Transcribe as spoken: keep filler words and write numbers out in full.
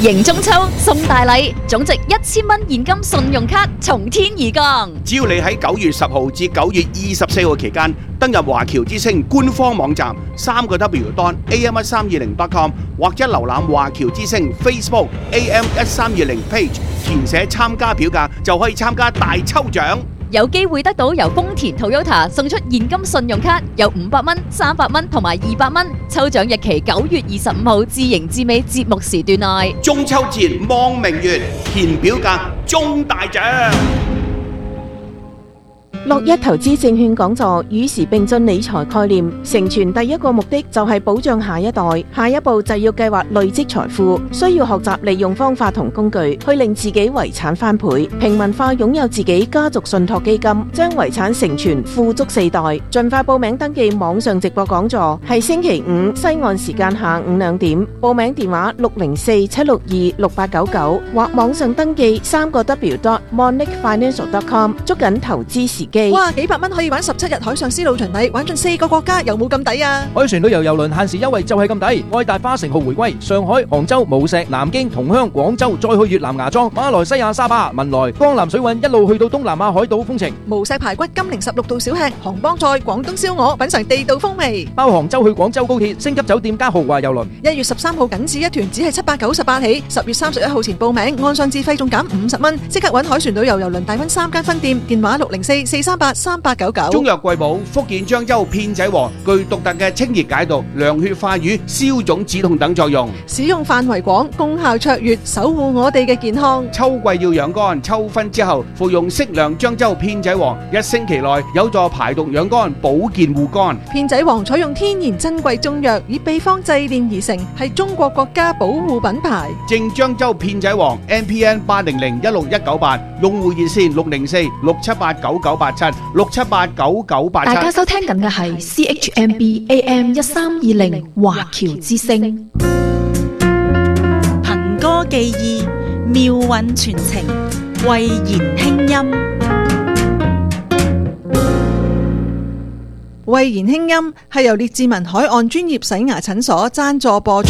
迎中秋送大禮，總值一千蚊現金信用卡從天而降。 只要你喺九月十號至九月二十四號期間登入華僑之星官方網站三個 W dot A M 一三二零 dot com 或者瀏覽華僑之星 Facebook A M 一三二零 page， 填寫參加表格就可以參加大抽獎。 有機會得到由豐田 Toyota 送出現金信用卡，有五百蚊、三百蚊同埋二百蚊。抽獎日期九月二十五號至迎至尾節目時段內。 中秋節望明月，填表格中大獎。 樂一投資證券講座與時並進理財概念，成全第一個目的就係保障下一代，下一步就要計劃累積財富，需要學習利用方法同工具去令自己遺產翻倍，平民化擁有自己家族信託基金，將遺產承傳富足四代。盡快報名登記網上直播講座，係星期五西岸時間下午兩點，報名電話六零四七六二六八九九或網上登記三個 W dot monic financial dot com， 捉緊投資時。 哇！幾百蚊可以玩十七日海上絲路巡禮，玩盡四個國家，有冇咁抵啊？ 海船旅遊郵輪限時優惠就係咁抵，愛大巴乘號回歸，上海、杭州、無錫、南京、同鄉、廣州，再去越南芽莊、馬來西亞沙巴、文萊、江南水韻，一路去到東南亞海島風情。 無錫排骨、金陵十六道小吃、杭幫菜、廣東燒鵝，品嚐地道風味。 包杭州去廣州高鐵，星級酒店加豪華郵輪。 一月十三號僅止一團，只係七百九十八起。十月三十一號前報名，按上自費仲減五十蚊。即刻揾海船旅遊郵輪大溫三間分店，電話六零四四三八三八九九。 中藥貴寶福建漳州片仔癀，具獨特嘅清熱解毒、涼血化瘀、消腫止痛等作用， 使用範圍廣，功效卓越，守護我哋嘅健康。 秋季要養肝，秋分之後服用適量漳州片仔癀，一星期內有助排毒養肝、保健護肝。 片仔癀採用天然珍貴中藥，以秘方製煉而成，係中國國家保護品牌。 正漳州片仔癀 M P N 八零零一六一九八，用戶熱線六零四六七八九九八七六七八九九八七。 大家收聽緊嘅係 C H M B A M 一三二零華僑之聲， 憑歌寄意，妙韻傳情，慧言輕音。 慧言輕音係由列治文海岸專業洗牙診所贊助播出。